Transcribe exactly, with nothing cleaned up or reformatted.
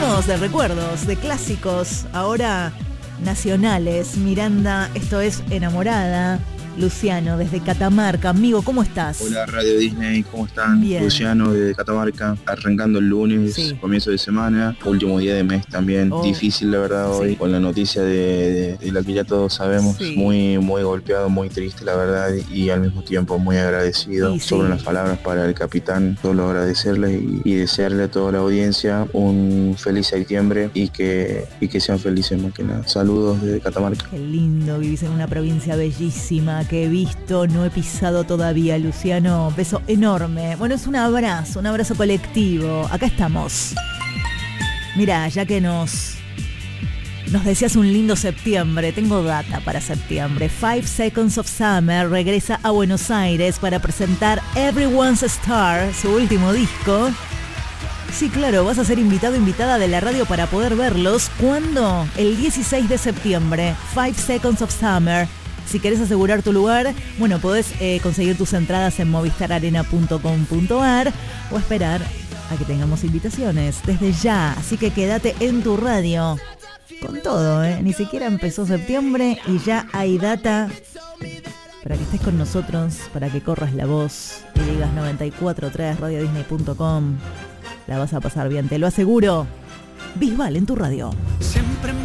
Hablemos de recuerdos, de clásicos, ahora nacionales. Miranda, esto es Enamorada. Luciano, desde Catamarca. Amigo, ¿cómo estás? Hola, Radio Disney, ¿cómo están? Bien. Luciano, desde Catamarca, arrancando el lunes, sí. comienzo de semana, último día de mes también. Oh. Difícil, la verdad, hoy, sí. Con la noticia de, de, de la que ya todos sabemos. Sí. Muy, muy golpeado, muy triste, la verdad, y al mismo tiempo muy agradecido. Sí, Sobre sí. las palabras para el capitán, solo agradecerle y, y desearle a toda la audiencia un feliz septiembre y que, y que sean felices más que nada. Saludos desde Catamarca. Qué lindo, vivís en una provincia bellísima que he visto, no he pisado todavía, Luciano. Beso enorme. Bueno, es un abrazo, un abrazo colectivo. Acá estamos. Mira, ya que nos nos decías un lindo septiembre, tengo data para septiembre. Five Seconds of Summer regresa a Buenos Aires para presentar Everyone's Star, su último disco. Sí, claro, vas a ser invitado, invitada de la radio para poder verlos. ¿Cuándo? El dieciséis de septiembre. Five Seconds of Summer. Si querés asegurar tu lugar, bueno, podés eh, conseguir tus entradas en movistar arena punto com punto ar o esperar a que tengamos invitaciones desde ya. Así que quédate en tu radio con todo, ¿eh? Ni siquiera empezó septiembre y ya hay data para que estés con nosotros, para que corras la voz y digas noventa y cuatro tres radio disney punto com. La vas a pasar bien, te lo aseguro. Bisbal en tu radio.